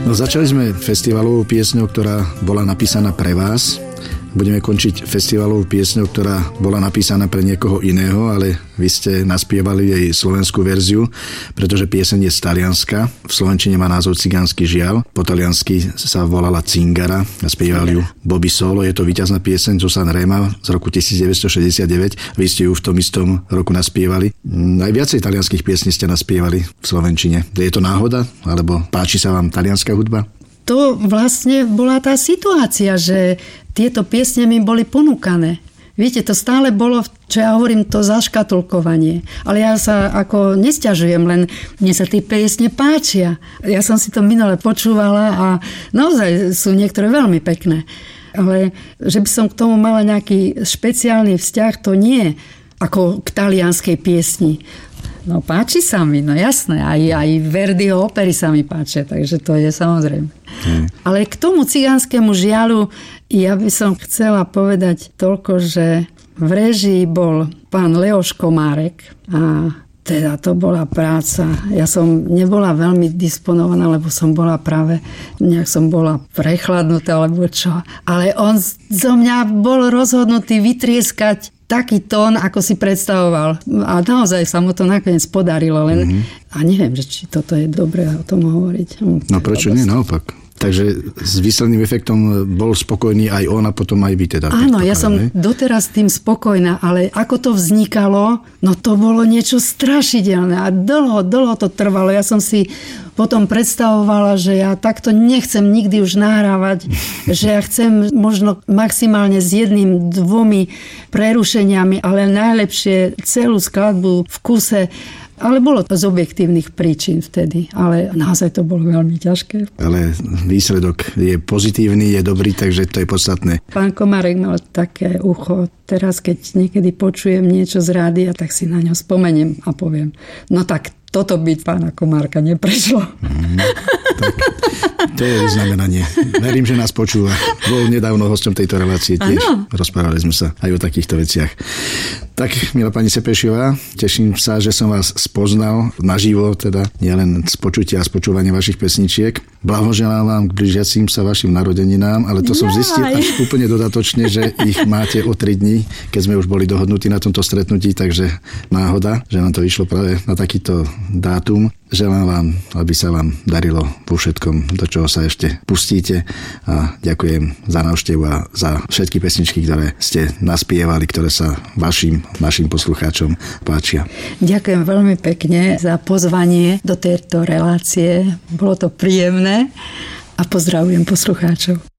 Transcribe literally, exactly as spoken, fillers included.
No, začali sme festivalovou piesňou, ktorá bola napísaná pre vás. Budeme končiť festivalovou piesňou, ktorá bola napísaná pre niekoho iného, ale vy ste naspievali jej slovenskú verziu, pretože pieseň je z Talianska. V slovenčine má názov Cigánsky žiaľ. Po taliansky sa volala Cingara a spieval ju Bobby Solo. Je to víťazná pieseň zo Sanrema z roku devätnásťstošesťdesiatdeväť. Vy ste ju v tom istom roku naspievali. Aj viacej talianských piesní ste naspievali v slovenčine. Je to náhoda? Alebo páči sa vám talianská hudba? To vlastne bola tá situácia, že tieto piesne mi boli ponúkané. Viete, to stále bolo, čo ja hovorím, to zaškatulkovanie. Ale ja sa ako nesťažujem, len mne sa tie piesne páčia. Ja som si to minule počúvala a naozaj sú niektoré veľmi pekné. Ale že by som k tomu mala nejaký špeciálny vzťah, to nie ako k talianskej piesni. No páči sa mi, no jasné. Aj, aj Verdiho opery sa mi páčia, takže to je samozrejme. Hmm. Ale k tomu cigánskemu žiaľu ja by som chcela povedať toľko, že v réžii bol pán Leoš Komárek a teda to bola práca. Ja som nebola veľmi disponovaná, lebo som bola práve, nejak som bola prechladnutá, alebo čo. Ale on zo mňa bol rozhodnutý vytrieskať taký tón, ako si predstavoval. A naozaj sa mu to nakoniec podarilo. Len, mm-hmm. A neviem, že či toto je dobré o tom hovoriť. No prečo nie? Naopak. Takže s výsledným efektom bol spokojný aj on a potom aj vy teda. Áno, ja som ne? doteraz tým spokojná, ale ako to vznikalo, no to bolo niečo strašidelné a dlho, dlho to trvalo. Ja som si potom predstavovala, že ja takto nechcem nikdy už nahrávať, že ja chcem možno maximálne s jedným, dvomi prerušeniami, ale najlepšie celú skladbu v kuse. Ale bolo to z objektívnych príčin vtedy, ale naozaj to bolo veľmi ťažké. Ale výsledok je pozitívny, je dobrý, takže to je podstatné. Pán Komárek mal také ucho. Teraz, keď niekedy počujem niečo z rádia, tak si na ňo spomeniem a poviem, no tak toto by pána Komárka neprešlo. Mm, tak to je vyznamenanie. Verím, že nás počúva. Bol nedávno hosťom tejto relácie tiež. Ano. Rozprávali sme sa aj o takýchto veciach. Tak, milá pani Sepešiová, teším sa, že som vás spoznal naživo, teda nielen z počutia a z počúvania vašich pesničiek. Blahoželám vám k blížiacim sa vašim narodeninám, ale to som Jaj. zistil až úplne dodatočne, že ich máte o tri dni, keď sme už boli dohodnutí na tomto stretnutí, takže náhoda, že nám to vyšlo práve na takýto dátum. Želám vám, aby sa vám darilo vo všetkom, do čoho sa ešte pustíte a ďakujem za návštevu a za všetky pesničky, ktoré ste naspievali, ktoré sa vašim, vašim poslucháčom páčia. Ďakujem veľmi pekne za pozvanie do tejto relácie. Bolo to príjemné a pozdravujem poslucháčov.